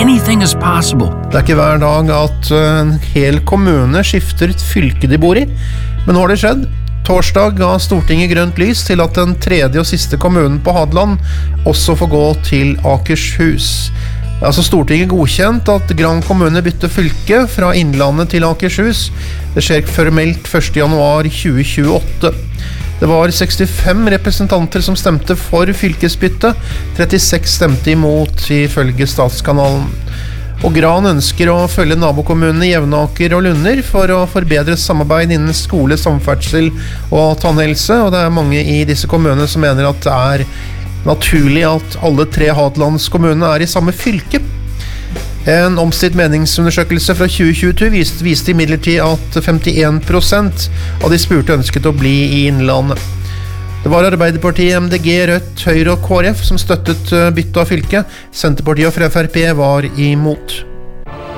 anything is possible. Det ikke hver dag at en hel kommune skifter et fylke de bor i, men nå har det skjedd. Torsdag ga Stortinget grønt lys til at den tredje og siste kommunen på Hadeland også får gå til Akershus. Altså Stortinget godkjent at Gran kommune bytter fylke fra Innlandet til Akershus. Det skjer formelt 1. januar 2028. Det var 65 representanter som stemte for fylkesbytte, 36 stemte imot ifølge Statskanalen. Og Gran ønsker å følge nabokommunene Jevnaker og Lunder for å forbedre samarbeid innen skole, samferdsel og tannhelse, og det mange i disse kommunene som mener at det naturlig at alle 3 Hadelandskommunene i samme fylke. En omstridt meningsundersøkelse fra 2022 viste imidlertid at 51% av de spurte ønsket å bli i Innlandet. Det var Arbeiderpartiet, MDG, Rødt, Høyre og KrF som støttet bytte av fylke. Senterpartiet og Frp var imot.